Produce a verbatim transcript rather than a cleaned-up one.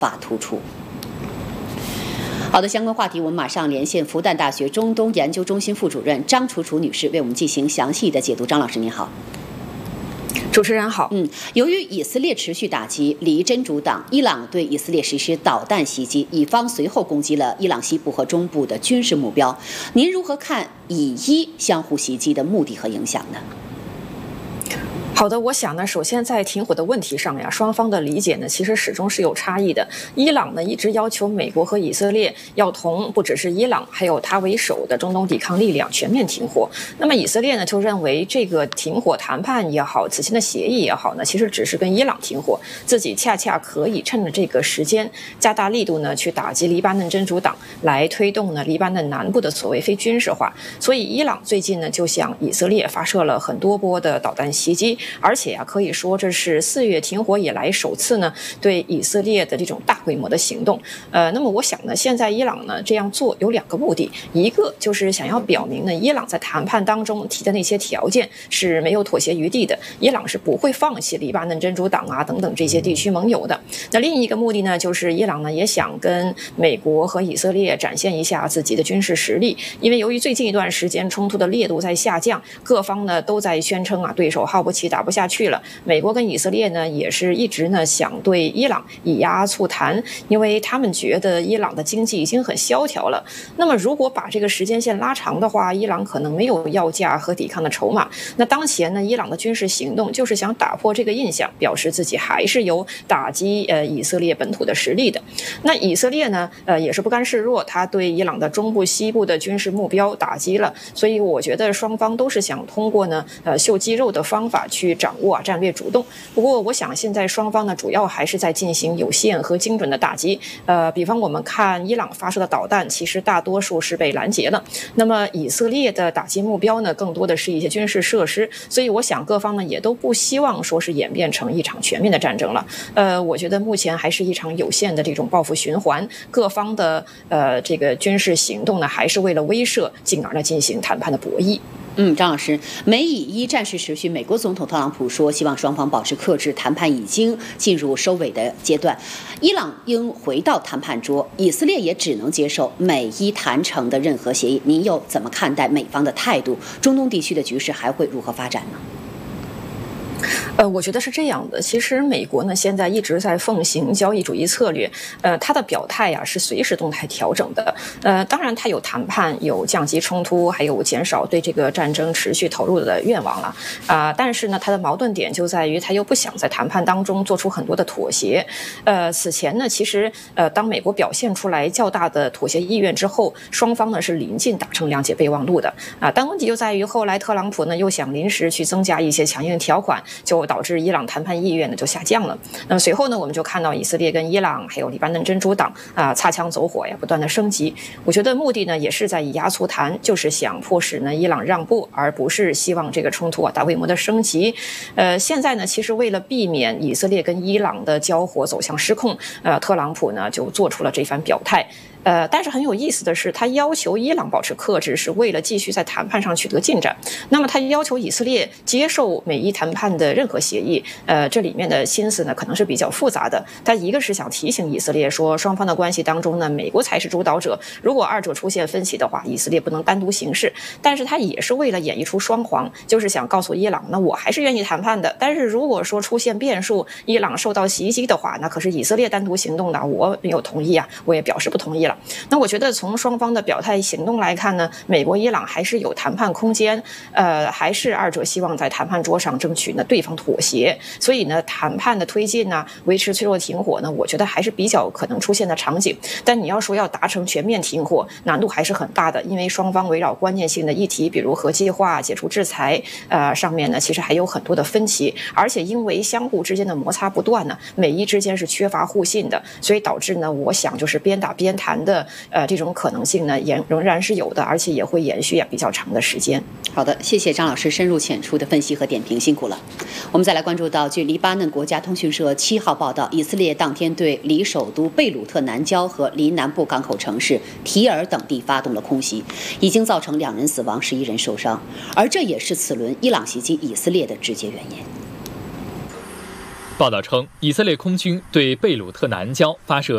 发突出。好的，相关话题我们马上连线复旦大学中东研究中心副主任张楚楚女士，为我们进行详细的解读。张老师您好。 主持人好。 嗯，由于以色列持续打击黎真主党，伊朗对以色列实施导弹袭击，以方随后攻击了伊朗西部和中部的军事目标。您如何看以伊相互袭击的目的和影响呢？ 好的，我想呢，首先在停火的问题上呀，双方的理解呢，其实始终是有差异的。伊朗呢一直要求美国和以色列要同不只是伊朗，还有他为首的中东抵抗力量全面停火。那么以色列呢就认为这个停火谈判也好，此前的协议也好呢，其实只是跟伊朗停火，自己恰恰可以趁着这个时间加大力度呢，去打击黎巴嫩真主党，来推动呢黎巴嫩南部的所谓非军事化。所以伊朗最近呢就向以色列发射了很多波的导弹袭击。而且啊，可以说这是四月停火以来首次呢对以色列的这种大规模的行动。呃，那么我想呢，现在伊朗呢这样做有两个目的，一个就是想要表明呢，伊朗在谈判当中提的那些条件是没有妥协余地的，伊朗是不会放弃黎巴嫩真主党啊等等这些地区盟友的。那另一个目的呢，就是伊朗呢也想跟美国和以色列展现一下自己的军事实力，因为由于最近一段时间冲突的烈度在下降，各方呢都在宣称啊对手耗不起打不下去了。美国跟以色列呢也是一直呢想对伊朗以压促谈，因为他们觉得伊朗的经济已经很萧条了。那么如果把这个时间线拉长的话，伊朗可能没有要价和抵抗的筹码。那当前呢，伊朗的军事行动就是想打破这个印象，表示自己还是有打击呃以色列本土的实力的。那以色列呢呃也是不甘示弱，他对伊朗的中部西部的军事目标打击了。所以我觉得双方都是想通过呢呃秀肌肉的方法去掌握啊战略主动。不过我想现在双方呢主要还是在进行有限和精准的打击。呃，比方我们看伊朗发射的导弹，其实大多数是被拦截了。那么以色列的打击目标呢，更多的是一些军事设施。所以我想各方呢也都不希望说是演变成一场全面的战争了。呃，我觉得目前还是一场有限的这种报复循环，各方的呃这个军事行动呢，还是为了威慑，进而呢进行谈判的博弈。 嗯，张老师，美以伊战事持续，美国总统特朗普说，希望双方保持克制，谈判已经进入收尾的阶段，伊朗应回到谈判桌，以色列也只能接受美伊谈成的任何协议。您又怎么看待美方的态度？中东地区的局势还会如何发展呢？ 呃，我觉得是这样的。其实美国呢，现在一直在奉行交易主义策略，呃，它的表态呀是随时动态调整的。呃，当然它有谈判，有降级冲突，还有减少对这个战争持续投入的愿望了啊、呃。但是呢，它的矛盾点就在于，它又不想在谈判当中做出很多的妥协。呃，此前呢，其实呃，当美国表现出来较大的妥协意愿之后，双方呢是临近达成谅解备忘录的啊、呃。但问题就在于，后来特朗普呢又想临时去增加一些强硬条款。就导致伊朗谈判意愿呢就下降了。那么随后呢，我们就看到以色列跟伊朗还有黎巴嫩真主党啊擦枪走火呀，不断的升级。我觉得目的呢也是在以压促谈，就是想迫使呢伊朗让步，而不是希望这个冲突啊大规模的升级。呃，现在呢，其实为了避免以色列跟伊朗的交火走向失控，呃，特朗普呢就做出了这番表态。呃，但是很有意思的是，他要求伊朗保持克制，是为了继续在谈判上取得进展。那么，他要求以色列接受美伊谈判的任何协议，呃，这里面的心思呢，可能是比较复杂的。他一个是想提醒以色列说，双方的关系当中呢，美国才是主导者，如果二者出现分歧的话，以色列不能单独行事。但是他也是为了演绎出双簧，就是想告诉伊朗，那我还是愿意谈判的。但是如果说出现变数，伊朗受到袭击的话，那可是以色列单独行动的，我没有同意啊，我也表示不同意了。那我觉得从双方的表态行动来看呢，美国伊朗还是有谈判空间，呃，还是二者希望在谈判桌上争取呢对方妥协。所以呢，谈判的推进呢，维持脆弱停火呢，我觉得还是比较可能出现的场景。但你要说要达成全面停火，难度还是很大的，因为双方围绕关键性的议题，比如核计划、解除制裁，呃，上面呢其实还有很多的分歧，而且因为相互之间的摩擦不断呢，美伊之间是缺乏互信的，所以导致呢，我想就是边打边谈的。呃，这种可能性呢，也仍然是有的，而且也会延续啊比较长的时间。 好的，谢谢张老师深入浅出的分析和点评，辛苦了。我们再来关注到，据黎巴嫩国家通讯社七号报道，以色列当天对黎首都贝鲁特南郊和黎南部港口城市提尔等地发动了空袭，已经造成两人死亡，十一人受伤，而这也是此轮伊朗袭击以色列的直接原因。 报道称，以色列空军对贝鲁特南郊发射